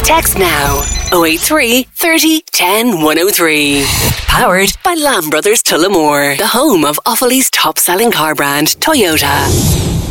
Text now 083 30 10 103. Powered by Lamb Brothers Tullamore, the home of Offaly's top-selling car brand, Toyota.